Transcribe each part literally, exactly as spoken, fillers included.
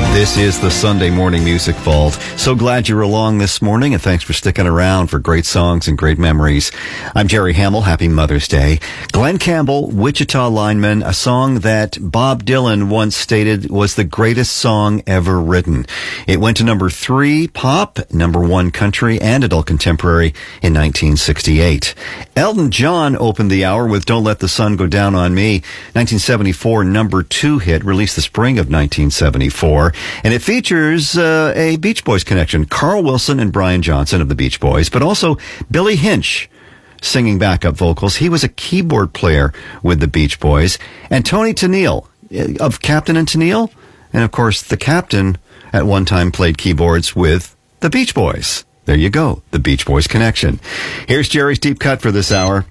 This is the Sunday Morning Music Vault. So glad you're along this morning, and thanks for sticking around for great songs and great memories. I'm Jerry Hamill. Happy Mother's Day. Glen Campbell, Wichita Lineman, a song that Bob Dylan once stated was the greatest song ever written. It went to number three pop, number one country, and adult contemporary in nineteen sixty-eight. Elton John opened the hour with Don't Let the Sun Go Down on Me, nineteen seventy-four number two hit, released the spring of nineteen seventy-four. And it features uh, a Beach Boys connection, Carl Wilson and Brian Johnson of the Beach Boys, but also Billy Hinch singing backup vocals. He was a keyboard player with the Beach Boys. And Tony Tennille of Captain and Tennille. And, of course, the Captain at one time played keyboards with the Beach Boys. There you go, the Beach Boys connection. Here's Jerry's Deep Cut for this hour.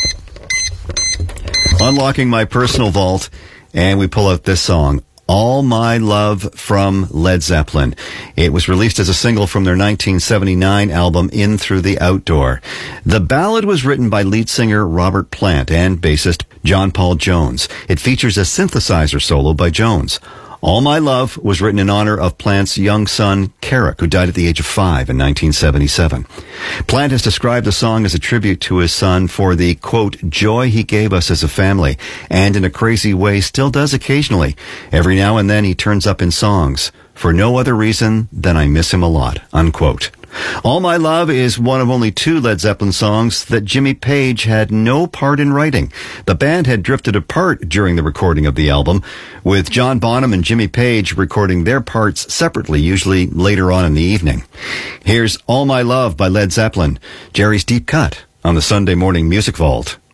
Unlocking my personal vault, and we pull out this song, All My Love from Led Zeppelin. It was released as a single from their nineteen seventy-nine album In Through the Outdoor. The ballad was written by lead singer Robert Plant and bassist John Paul Jones. It features a synthesizer solo by Jones. All My Love was written in honor of Plant's young son, Carrick, who died at the age of five in nineteen seventy-seven. Plant has described the song as a tribute to his son for the, quote, joy he gave us as a family, and in a crazy way still does occasionally. Every now and then he turns up in songs, for no other reason than I miss him a lot, unquote. All My Love is one of only two Led Zeppelin songs that Jimmy Page had no part in writing. The band had drifted apart during the recording of the album, with John Bonham and Jimmy Page recording their parts separately, usually later on in the evening. Here's All My Love by Led Zeppelin, Jerry's Deep Cut on the Sunday Morning Music Vault.